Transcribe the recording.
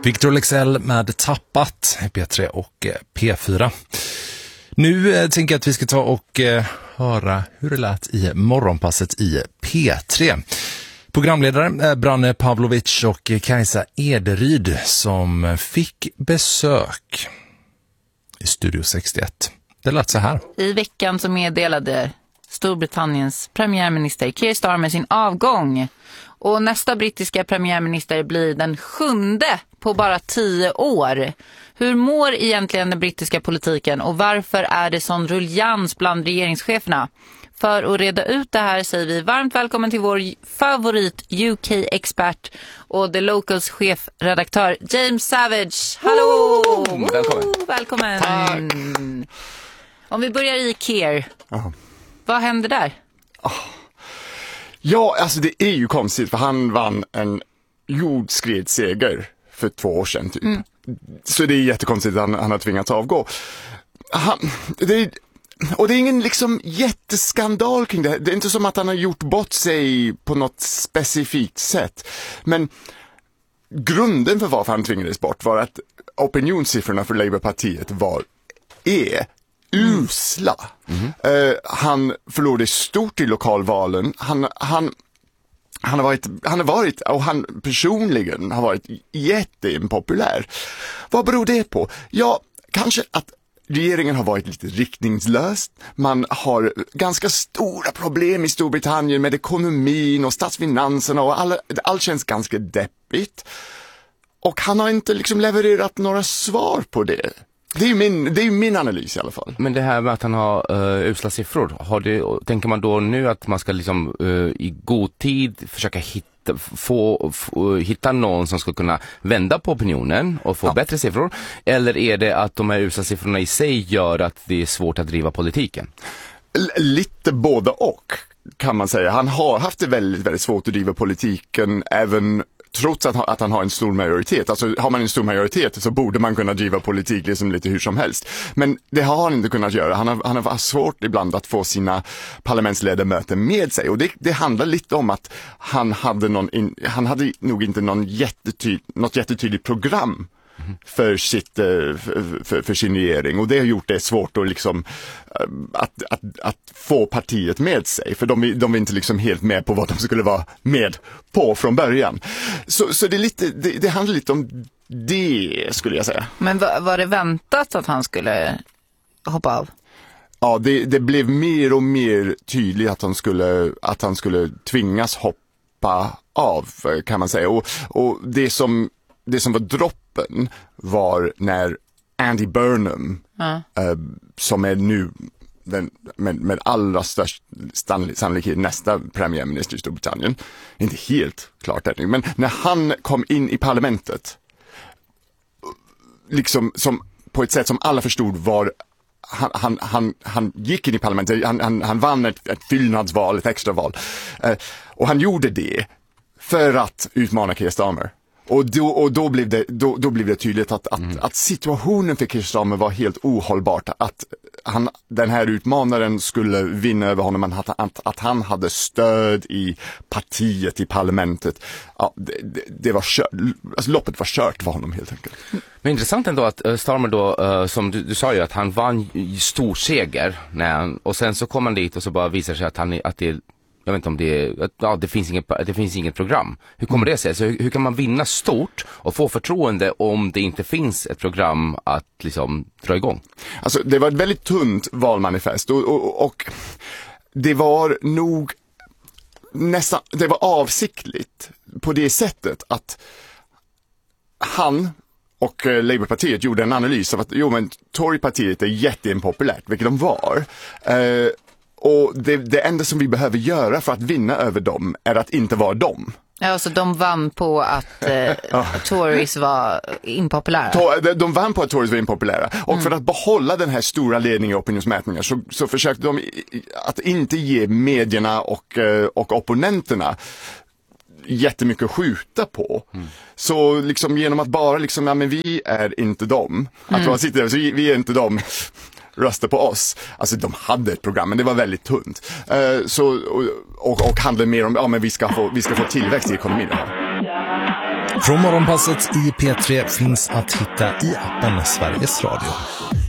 Victor Leksell med Tappat, P3 och P4. Nu tänker jag att vi ska ta och höra hur det lät i morgonpasset i P3. Programledare Branne Pavlovic och Kajsa Ederyd som fick besök i Studio 61. Det lät så här. I veckan så meddelade Storbritanniens premiärminister Keir Starmer sin avgång. Och nästa brittiska premiärminister blir den 7:e på bara 10 år. Hur mår egentligen den brittiska politiken och varför är det sån ruljans bland regeringscheferna? För att reda ut det här säger vi varmt välkommen till vår favorit UK-expert och The Locals chefredaktör James Savage. Hallå! Välkommen. Välkommen. Tack. Om vi börjar i Keir. Vad händer där? Ja, alltså det är ju konstigt för han vann en jordskredsseger för 2 år sedan typ. Så det är jättekonstigt att han har tvingats avgå. Och det är ingen liksom jätteskandal kring det. Det är inte som att han har gjort bort sig på något specifikt sätt. Men grunden för varför han tvingades bort var att opinionssiffrorna för Labourpartiet är usla. Han förlorade stort i lokalvalen. Han har varit och han personligen har varit jätteimpopulär. Vad beror det på? Ja, kanske att regeringen har varit lite riktningslös. Man har ganska stora problem i Storbritannien med ekonomin och statsfinanserna och allt känns ganska deppigt. Och han har inte liksom levererat några svar på det. Det är ju min analys i alla fall. Men det här med att han har usla siffror, tänker man då nu att man ska liksom i god tid försöka hitta någon som ska kunna vända på opinionen och få bättre siffror? Eller är det att de här usla siffrorna i sig gör att det är svårt att driva politiken? Lite både och kan man säga. Han har haft det väldigt, väldigt svårt att driva politiken även trots att han har en stor majoritet. Alltså har man en stor majoritet så borde man kunna driva politik liksom lite hur som helst. Men det har han inte kunnat göra. Han har varit svårt ibland att få sina parlamentsledamöter med sig. Och det handlar lite om att han hade nog inte något jättetydligt program för sin regering, och det har gjort det svårt att liksom att få partiet med sig, för de är inte liksom helt med på vad de skulle vara med på från början. Så det är lite det handlar lite om det, skulle jag säga. Men var det väntat att han skulle hoppa av? Ja, det blev mer och mer tydligt att han skulle tvingas hoppa av, kan man säga. Och det som var droppen var när Andy Burnham, som är nu med allra störst sannolikhet nästa premiärminister i Storbritannien, inte helt klart ännu, men när han kom in i parlamentet liksom som på ett sätt som alla förstod var han gick in i parlamentet, han vann ett fyllnadsval, ett extraval, och han gjorde det för att utmana Keir Starmer. Och då blev det tydligt att situationen för Keir Starmer var helt ohållbart, att den här utmanaren skulle vinna över honom, att han hade stöd i partiet, i parlamentet. Ja, det var kört, alltså loppet var kört för honom helt enkelt. Men intressant ändå att Starmer då, som du sa ju, att han vann stor seger och sen så kom han dit och så bara visar sig att det jag vet inte om det finns inget program. Hur kommer det sig? Alltså, hur kan man vinna stort och få förtroende om det inte finns ett program att liksom dra igång? Alltså det var ett väldigt tunt valmanifest och det var nog nästan, det var avsiktligt på det sättet att han och Labourpartiet gjorde en analys av att Torypartiet är jätteimpopulärt, vilket de var. Och det enda som vi behöver göra för att vinna över dem är att inte vara dem. Ja, så de vann på att Tories var impopulära. De vann på att Tories var impopulära. Och för att behålla den här stora ledningen i opinionsmätningar så försökte de att inte ge medierna och opponenterna jättemycket att skjuta på. Så liksom genom att bara liksom, men vi är inte dem. Att man sitter där, så vi är inte dem. Rösta på oss. Alltså de hade ett program, men det var väldigt tunt. Och handlade mer om men vi ska få tillväxt i ekonomin. från Morgonpasset i P3 finns att hitta i appen Sveriges Radio.